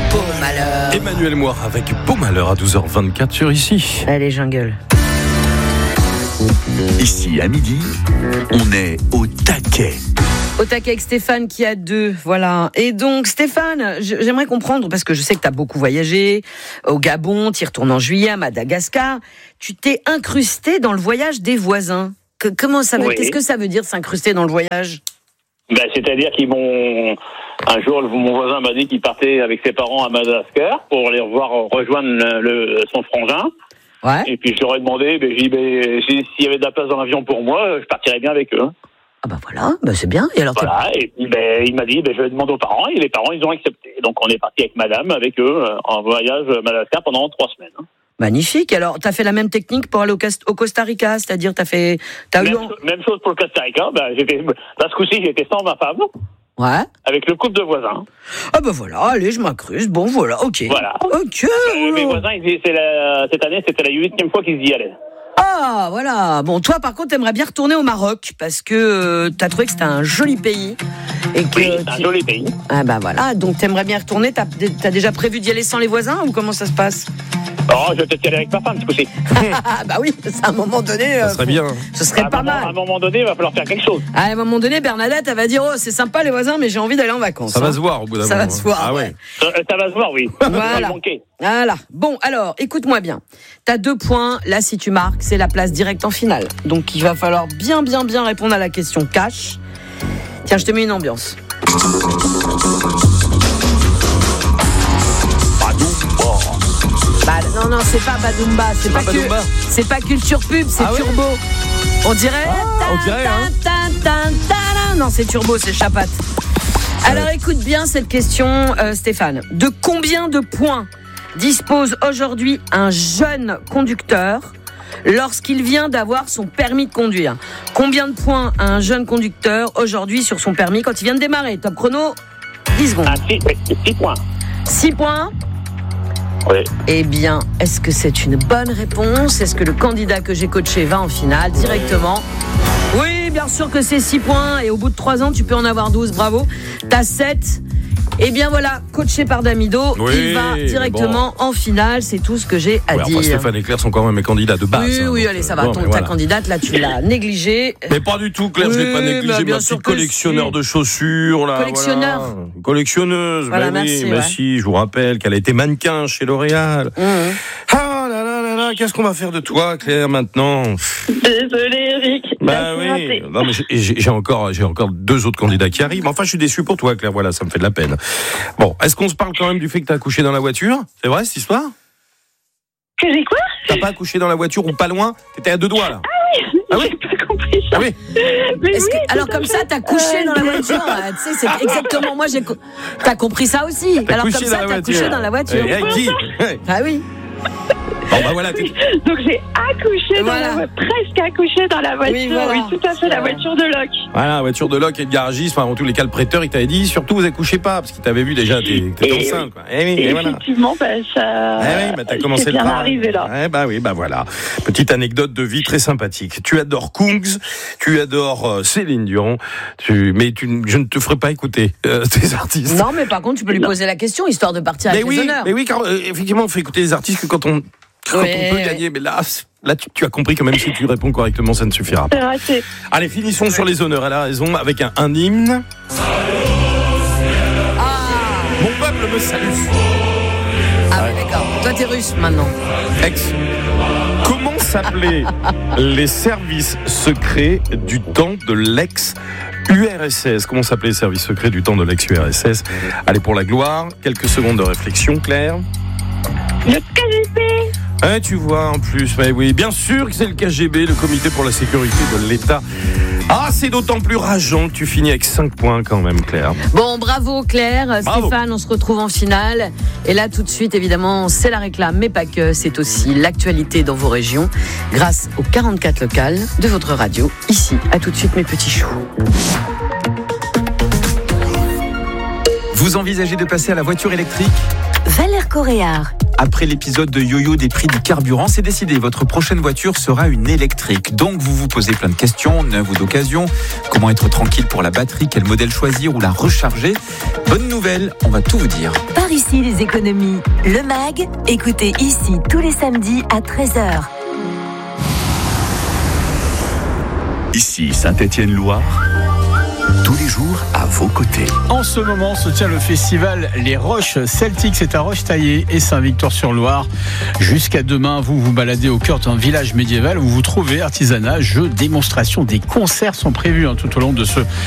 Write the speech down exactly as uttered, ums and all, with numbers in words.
Beau malheur. Emmanuel Moir avec Beau malheur à douze heures vingt-quatre sur Ici. Allez, jungle. Ici, à midi, on est au taquet. Au taquet avec Stéphane qui a deux, voilà. Et donc Stéphane, j'aimerais comprendre, parce que je sais que tu as beaucoup voyagé, au Gabon, tu y retournes en juillet, à Madagascar, tu t'es incrusté dans le voyage des voisins. Que, comment ça veut, oui. Qu'est-ce que ça veut dire s'incruster dans le voyage ? Ben, c'est-à-dire qu'ils m'ont... Un jour, mon voisin m'a dit qu'il partait avec ses parents à Madagascar pour aller revoir, rejoindre le, le, son frangin. Ouais. Et puis je leur ai demandé, ben, j'ai dit, ben, s'il y avait de la place dans l'avion pour moi, je partirais bien avec eux. Ah bah voilà, bah c'est bien. Et alors voilà, et puis ben, il m'a dit, ben, je vais demander aux parents, et les parents, ils ont accepté. Donc on est parti avec madame, avec eux, en voyage à Madagascar pendant trois semaines. Magnifique. Alors, t'as fait la même technique pour aller au, Cast- au Costa Rica, c'est-à-dire t'as fait... T'as même, eu... cho- même chose pour le Costa Rica, ben, j'étais, là ce coup-ci, j'étais sans ma femme. Ouais. Avec le couple de voisins. Ah bah voilà, allez, je m'incruste. Bon, voilà, ok. Voilà. Ok. Euh, mes voisins, ils, c'est la, cette année, c'était la huitième fois qu'ils y allaient. Ah, voilà. Bon, toi, par contre, t'aimerais bien retourner au Maroc parce que euh, t'as trouvé que c'était un joli pays. Et que oui, c'est un tu... joli pays. Ah bah voilà, donc t'aimerais bien retourner. T'as, t'as déjà prévu d'y aller sans les voisins ou comment ça se passe ? Oh, je vais peut-être y aller avec ma femme, ce coup-ci. Ah bah oui, à un moment donné... Ça serait bien. Ce serait à pas moment, mal. À un moment donné, il va falloir faire quelque chose. À un moment donné, Bernadette, elle va dire, oh, c'est sympa les voisins, mais j'ai envie d'aller en vacances. Ça hein. va se voir au bout d'un ça moment. Ça va se voir, ah, ouais. ouais. Ça, ça va se voir, oui. Voilà. Voilà. Bon, alors, écoute-moi bien. T'as deux points. Là, si tu marques, c'est la place directe en finale. Donc, il va falloir bien, bien, bien répondre à la question cash. Tiens, je te mets une ambiance. Bah, non, non, c'est pas Badoumba. C'est, c'est pas, pas, Badoumba. Que, c'est pas Culture Pub, c'est ah, Turbo. Oui. On dirait. Ah, on dirait, hein. Ta, ta, ta, ta, non, c'est Turbo, c'est Chapat. Alors, écoute bien cette question, euh, Stéphane. De combien de points dispose aujourd'hui un jeune conducteur lorsqu'il vient d'avoir son permis de conduire ? Combien de points a un jeune conducteur aujourd'hui sur son permis quand il vient de démarrer ? Top chrono, dix secondes. Ah, six points. six points ? Oui. Eh bien, est-ce que c'est une bonne réponse ? Est-ce que le candidat que j'ai coaché va en finale directement ? Oui, bien sûr que c'est six points. Et au bout de trois ans, tu peux en avoir douze. Bravo. T'as sept. Eh bien voilà, coaché par Damido, oui, il va directement bon. en finale. C'est tout ce que j'ai à ouais, dire. Stéphane et Claire sont quand même mes candidats de base. Oui, hein, oui, donc, allez, ça euh, va. bon, Ton, ta voilà. candidate, là, tu l'as négligée. Mais pas du tout, Claire, oui, je l'ai pas négligée. Ma petite collectionneur de chaussures, là. Collectionneur. Voilà. Collectionneuse, voilà, bah merci, oui, ouais. mais si, je vous rappelle qu'elle a été mannequin chez L'Oréal. Mmh. Ah là là là là, qu'est-ce qu'on va faire de toi, Claire, maintenant ? Désolée, Eric. Bah oui, non, mais j'ai, j'ai, encore, j'ai encore deux autres candidats qui arrivent. Enfin, je suis déçu pour toi, Claire, voilà, ça me fait de la peine. Bon, est-ce qu'on se parle quand même du fait que t'as accouché dans la voiture ? C'est vrai, cette histoire ? Que j'ai quoi ? T'as pas accouché dans la voiture ou pas loin ? T'étais à deux doigts, là. Ah oui, ah oui j'ai pas compris ça. Ah oui. Mais Est-ce oui, que, alors comme ça, t'as couché euh, dans la voiture. Tu sais, c'est exactement moi. J'ai, t'as compris ça aussi. T'as alors comme ça, t'as voiture. couché dans la voiture. Et avec qui ? Ah oui. Bon bah voilà. Donc j'ai accouché voilà. dans la presque accouché dans la voiture. Oui, voilà. oui tout à fait, la voiture de Locke. Voilà, la voiture de Locke et de garagiste. Enfin, en tous les cas, le prêteur, il t'avait dit surtout vous accouchez pas parce qu'il t'avait vu déjà. T'es, t'es enceinte. Quoi. Et, oui, et, et voilà. Effectivement, bah, ça. Eh oui, bah t'as commencé c'est le bien travail. arrivé là. Eh bah oui, bah voilà. Petite anecdote de vie très sympathique. Tu adores Kungs, tu adores euh, Céline Dion, tu, mais tu, je ne te ferai pas écouter euh, tes artistes. Non, mais par contre, tu peux lui poser la question histoire de partir avec mais les oui, honneurs. Mais oui, car euh, effectivement, on fait écouter les artistes que quand on. Quand ouais, on peut gagner, mais là, là tu, tu as compris que même si tu réponds correctement, ça ne suffira pas. C'est raté. Allez, finissons sur les honneurs. Elle a raison, avec un, un hymne. Ah. Mon peuple me salue. Ah oui, d'accord. Toi, t'es russe maintenant. Ex. Comment s'appelaient les services secrets du temps de l'ex-U R S S ? Comment s'appelaient les services secrets du temps de l'ex-U R S S ? Allez, pour la gloire, quelques secondes de réflexion, Claire. Le K G B. Eh, tu vois, en plus, mais oui, bien sûr que c'est le K G B, le Comité pour la sécurité de l'État. Ah, c'est d'autant plus rageant que tu finis avec cinq points quand même, Claire. Bon, bravo Claire. Bravo. Stéphane, on se retrouve en finale. Et là, tout de suite, évidemment, c'est la réclame, mais pas que. C'est aussi l'actualité dans vos régions, grâce aux quarante-quatre locales de votre radio. Ici, à tout de suite, mes petits choux. Vous envisagez de passer à la voiture électrique ? Valère Coréard, Après l'épisode de yo-yo des prix du carburant, c'est décidé, votre prochaine voiture sera une électrique. Donc vous vous posez plein de questions, neuves ou d'occasion. Comment être tranquille pour la batterie, quel modèle choisir ou la recharger? Bonne nouvelle, on va tout vous dire. Par ici les économies. Le MAG, écoutez ici tous les samedis à treize heures. Ici Saint-Étienne-Loire, tous les jours à vos côtés. En ce moment se tient le festival Les Roches Celtiques, c'est à Roche-Taillée et Saint-Victor-sur-Loire. Jusqu'à demain, vous vous baladez au cœur d'un village médiéval où vous trouvez artisanat, jeux, démonstrations, des concerts sont prévus hein, tout au long de ce